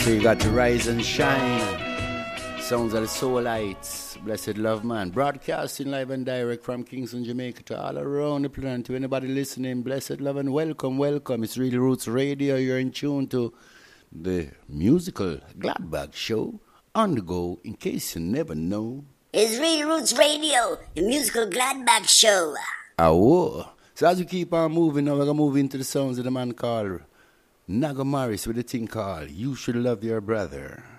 So you got to rise and shine. Sounds of the soul lights. Blessed love, man. Broadcasting live and direct from Kingston, Jamaica to all around the planet. To anybody listening, blessed love and welcome, welcome. It's Real Roots Radio. You're in tune to the musical Gladbag Show on the go. In case you never know, it's Real Roots Radio, the musical Gladbag Show. Oh, so as we keep on moving, now we're going to move into the sounds of the man called Nago Morris with a thing called You Should Love Your Brother.